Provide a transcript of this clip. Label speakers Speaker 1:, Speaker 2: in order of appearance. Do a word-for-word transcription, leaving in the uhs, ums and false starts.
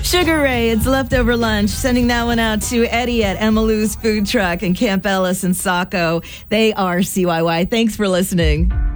Speaker 1: Sugar Ray, it's leftover lunch. Sending that one out to Eddie at Emmylou's Food Truck and Camp Ellis and Saco. They are C Y Y. Thanks for listening.